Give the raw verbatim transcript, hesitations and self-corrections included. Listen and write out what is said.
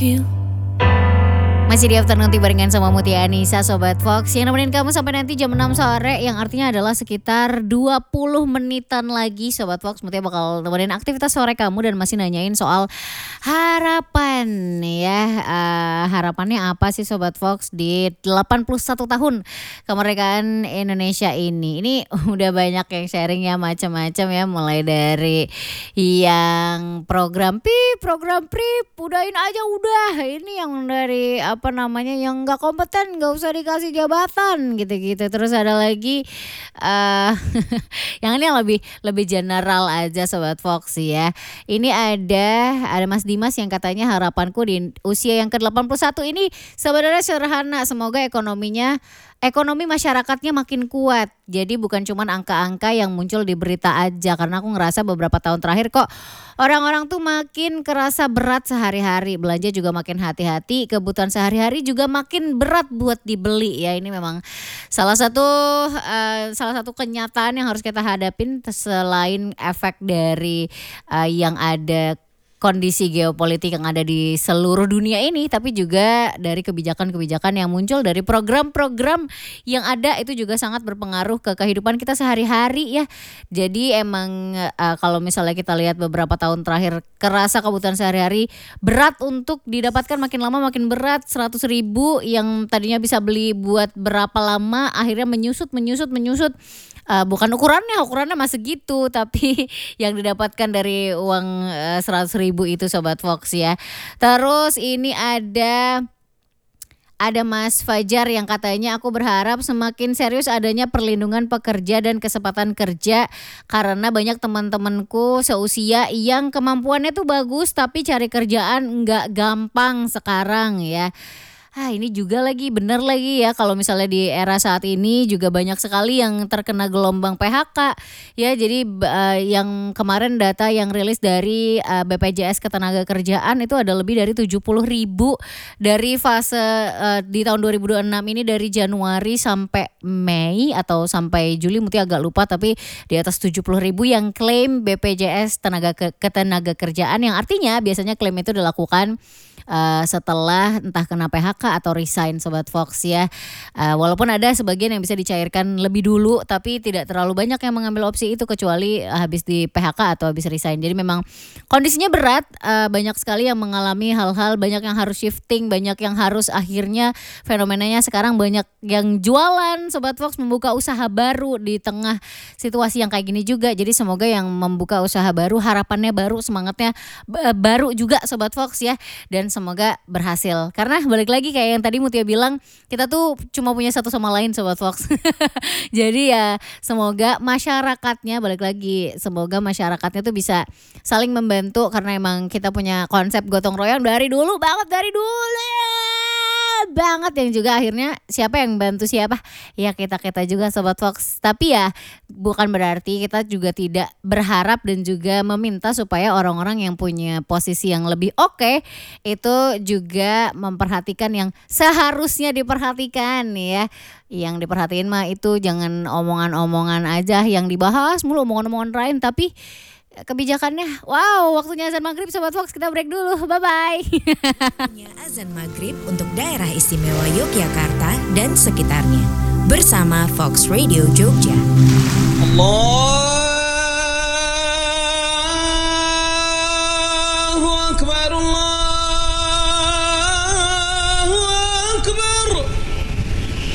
Masih di Afternoon Tea barengan sama Mutia Anissa, Sobat Fox, yang nemenin kamu sampai nanti jam enam sore, yang artinya adalah sekitar dua puluh menitan lagi. Sobat Fox, Mutia bakal nemenin aktivitas sore kamu dan masih nanyain soal harapan ya. Uh, harapannya apa sih Sobat Fox di delapan puluh satu tahun kemerdekaan Indonesia ini. Ini udah banyak yang sharing ya, macam-macam ya, mulai dari yang program P I P, program P R I P, udahin aja udah. Ini yang dari apa namanya yang nggak kompeten nggak usah dikasih jabatan gitu-gitu. Terus ada lagi uh, yang ini yang lebih lebih general aja Sobat Fox ya. Ini ada ada Mas Dimas yang katanya harapanku di usia yang ke delapan puluh satu ini sebenarnya sederhana, semoga ekonominya ekonomi masyarakatnya makin kuat. Jadi bukan cuma angka-angka yang muncul di berita aja, karena aku ngerasa beberapa tahun terakhir kok orang-orang tuh makin kerasa berat sehari-hari, belanja juga makin hati-hati, kebutuhan sehari-hari juga makin berat buat dibeli ya. Ini memang salah satu uh, salah satu kenyataan yang harus kita hadapin selain efek dari uh, yang ada kondisi geopolitik yang ada di seluruh dunia ini, tapi juga dari kebijakan-kebijakan yang muncul dari program-program yang ada, itu juga sangat berpengaruh ke kehidupan kita sehari-hari ya. Jadi emang uh, kalau misalnya kita lihat beberapa tahun terakhir, kerasa kebutuhan sehari-hari berat untuk didapatkan, makin lama makin berat. Seratus ribu yang tadinya bisa beli buat berapa lama, akhirnya menyusut, menyusut, menyusut. Uh, bukan ukurannya, ukurannya masih gitu, tapi yang didapatkan dari uang uh, seratus ribu itu Sobat Fox ya. Terus ini ada ada Mas Fajar yang katanya, aku berharap semakin serius adanya perlindungan pekerja dan kesempatan kerja, karena banyak teman-temanku seusia yang kemampuannya tuh bagus tapi cari kerjaan nggak gampang sekarang ya. Ah, ini juga lagi bener lagi ya, kalau misalnya di era saat ini juga banyak sekali yang terkena gelombang P H K ya. Jadi uh, yang kemarin data yang rilis dari uh, B P J S Ketenagakerjaan itu ada lebih dari tujuh puluh ribu dari fase uh, di tahun dua ribu dua puluh enam ini, dari Januari sampai Mei atau sampai Juli, Muti agak lupa, tapi di atas tujuh puluh ribu yang klaim B P J S Tenaga Ketenagakerjaan, yang artinya biasanya klaim itu dilakukan Uh, setelah entah kena P H K atau resign Sobat Fox ya. Uh, walaupun ada sebagian yang bisa dicairkan lebih dulu, tapi tidak terlalu banyak yang mengambil opsi itu kecuali uh, habis di P H K atau habis resign. Jadi memang kondisinya berat, uh, banyak sekali yang mengalami hal-hal, banyak yang harus shifting, banyak yang harus akhirnya fenomenanya sekarang banyak yang jualan Sobat Fox, membuka usaha baru di tengah situasi yang kayak gini juga. Jadi semoga yang membuka usaha baru harapannya baru, semangatnya b- baru juga Sobat Fox ya. Dan semoga berhasil, karena balik lagi kayak yang tadi Mutia bilang, kita tuh cuma punya satu sama lain Sobat Fox. Jadi ya semoga masyarakatnya, balik lagi, semoga masyarakatnya tuh bisa saling membantu, karena emang kita punya konsep gotong royong dari dulu banget, dari dulu ya banget, yang juga akhirnya siapa yang bantu siapa ya, kita-kita juga Sobat Fox. Tapi ya bukan berarti kita juga tidak berharap dan juga meminta supaya orang-orang yang punya posisi yang lebih oke okay, itu juga memperhatikan yang seharusnya diperhatikan ya. Yang diperhatiin mah itu jangan omongan-omongan aja yang dibahas mulu, omongan-omongan lain, tapi kebijakannya. Wow, waktunya azan maghrib Sobat Fox, kita break dulu, bye-bye. Waktunya azan maghrib untuk daerah istimewa Yogyakarta dan sekitarnya bersama Fox Radio Jogja. Allah